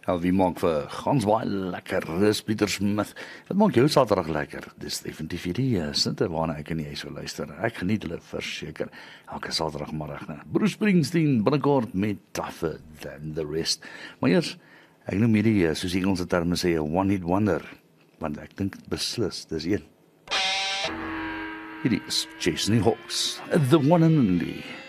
Ja, wie maak vir gans baie lekker, dis Pieter Smith. Wat maak jou Saterdag lekker? Dis definitief hierdie sinte waarna ek en jy so luister. Ek geniet hulle verseker. Elke Saterdagmiddag, né? Bruce Springsteen binnekort met Tougher Than The Rest. Maar eers, ek noem hierdie, soos die Engelse terme sê, 'n one-hit wonder, want ek dink beslis, dis een. Hierdie is Chesney Hawks, the one and only.